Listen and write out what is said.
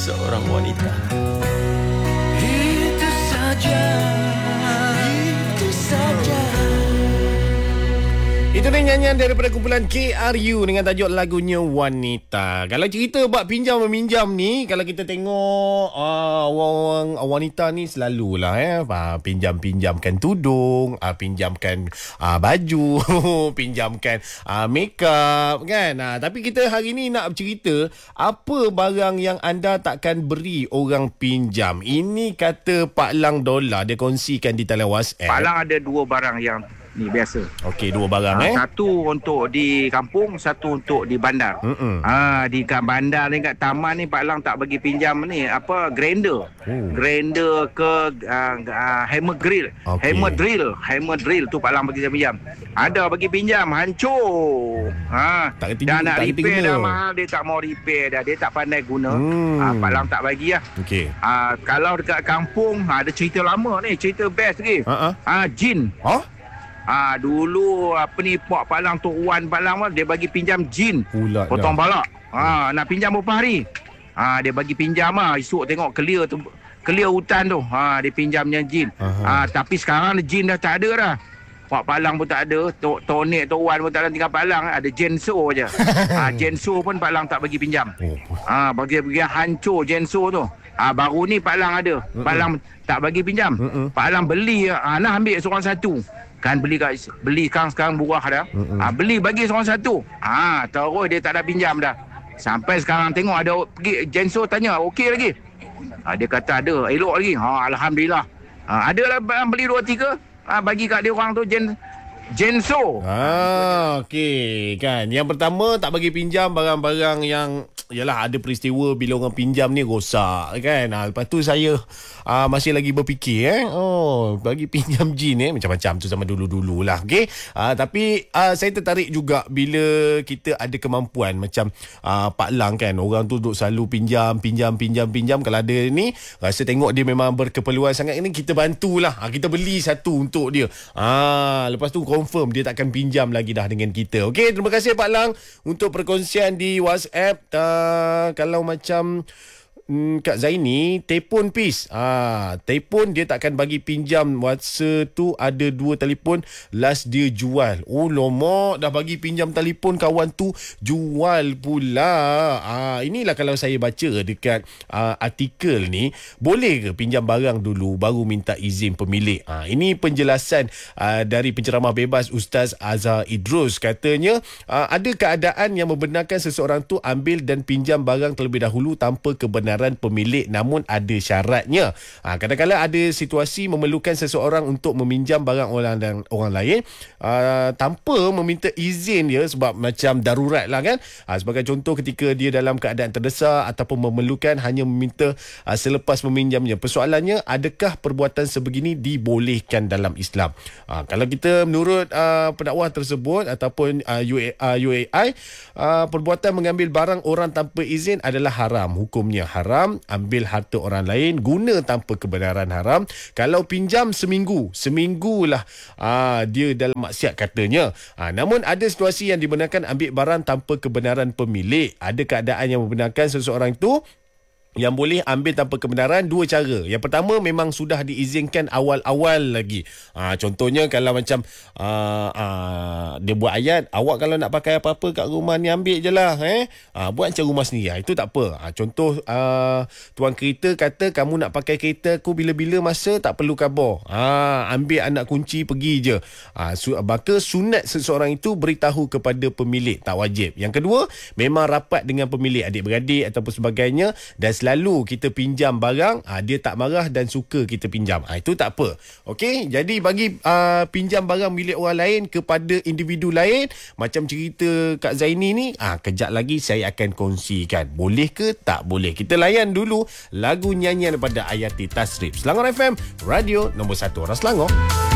seorang wanita. Itu saja. Itu dia nyanyian daripada kumpulan KRU dengan tajuk lagunya Wanita. Kalau cerita buat pinjam meminjam ni, kalau kita tengok orang wanita ni selalulah pinjam-pinjamkan tudung, pinjamkan baju, pinjamkan makeup kan. Tapi kita hari ni nak bercerita apa barang yang anda takkan beri orang pinjam. Ini kata Pak Lang Dollar, dia kongsikan di talian WhatsApp. Pak Lang ada dua barang yang ni biasa. Okey, dua barang Satu untuk di kampung, satu untuk di bandar. Di kat bandar ni, kat taman ni Pak Lang tak bagi pinjam ni grinder. Grinder ke hammer grill. Okay. Hammer drill tu Pak Lang bagi pinjam. Ada bagi pinjam hancur. Tak Dah nak kerti repair guna. dah mahal, dia tak mau repair dah. Dia tak pandai guna. Pak Lang tak bagi lah. Okey. Kalau dekat kampung ada cerita lama ni, cerita best lagi. Jin. Dulu Pak Lang, Tok Wan Pak Lang dia bagi pinjam jin. Pula potong balak. Nak pinjam berapa hari? Dia bagi pinjam esok tengok clear hutan tu. Dia pinjamnya jin. Tapi sekarang jin dah tak ada dah. Pak Lang pun tak ada, Tok Nek, Tok Wan pun tak ada, tinggal Pak Lang ada Genso je. Genso pun Pak Lang tak bagi pinjam. Bagi hancur Genso tu. Baru ni Pak Lang ada. Pak Lang tak bagi pinjam. Pak Lang beli, nak ambil seorang satu. Kan beli sekarang murah dah. Beli bagi seorang satu. Terus dia tak ada pinjam dah. Sampai sekarang tengok ada pergi Genso tanya, okey lagi? Dia kata ada, elok lagi. Alhamdulillah. Ada lah beli 2-3. Bagi kat dia orang tu Genso. Okey kan. Yang pertama tak bagi pinjam barang-barang yang yalah ada peristiwa bila orang pinjam ni rosak kan. Lepas tu saya masih lagi berfikir bagi pinjam jin macam-macam tu sama dulu-dulu lah. Okey. Tapi saya tertarik juga bila kita ada kemampuan macam Pak Lang kan. Orang tu duk selalu pinjam. Kalau ada ni rasa tengok dia memang berkeperluan sangat ni, kita bantulah. Kita beli satu untuk dia. Lepas tu confirm dia takkan pinjam lagi dah dengan kita. Okey, terima kasih Pak Lang untuk perkongsian di WhatsApp. Kalau macam Kak Zaini, telefon pis. Telefon dia takkan bagi pinjam. Masa tu ada 2 telefon, last dia jual. Lama dah bagi pinjam telefon, kawan tu jual pula. Inilah kalau saya baca dekat artikel ni, boleh ke pinjam barang dulu baru minta izin pemilik. Ini penjelasan dari penceramah bebas Ustaz Azhar Idrus. Katanya ada keadaan yang membenarkan seseorang tu ambil dan pinjam barang terlebih dahulu tanpa kebenaran pemilik, namun ada syaratnya. Kadang-kadang ada situasi memerlukan seseorang untuk meminjam barang orang lain tanpa meminta izin dia, sebab macam darurat lah kan. Sebagai contoh, ketika dia dalam keadaan terdesak ataupun memerlukan, hanya meminta selepas meminjamnya. Persoalannya, adakah perbuatan sebegini dibolehkan dalam Islam? Kalau kita menurut pendakwah tersebut ataupun UAI, perbuatan mengambil barang orang tanpa izin adalah haram. Hukumnya haram. Ambil harta orang lain guna tanpa kebenaran haram. Kalau pinjam seminggu lah dia dalam maksiat katanya. Namun ada situasi yang dibenarkan ambil barang tanpa kebenaran pemilik. Ada keadaan yang membenarkan seseorang itu yang boleh ambil tanpa kebenaran. 2 cara. Yang pertama, memang sudah diizinkan awal-awal lagi. Contohnya kalau macam dia buat ayat, awak kalau nak pakai apa-apa kat rumah ni ambil je lah. Buat macam rumah sendiri. Itu tak apa. Contoh, tuan kereta kata kamu nak pakai kereta aku bila-bila masa, tak perlu khabar. Ambil anak kunci pergi je. Maka sunat seseorang itu beritahu kepada pemilik, tak wajib. Yang kedua, memang rapat dengan pemilik, adik-beradik ataupun sebagainya, dan selalu kita pinjam barang, dia tak marah dan suka kita pinjam. Itu tak apa. Okey, jadi bagi pinjam barang milik orang lain kepada individu lain, macam cerita Kak Zaini ni, kejap lagi saya akan kongsikan. Boleh ke tak boleh? Kita layan dulu lagu nyanyian daripada Ayati Tasrif. Selangor FM, radio nombor 1 orang Selangor.